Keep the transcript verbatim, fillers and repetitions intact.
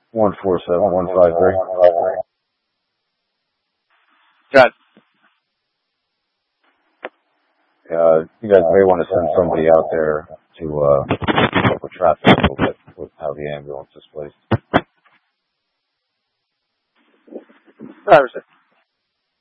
one four seven one five three. Got. Uh, you guys may want to send somebody out there to uh, help with traffic a little bit with how the ambulance is placed. Driver's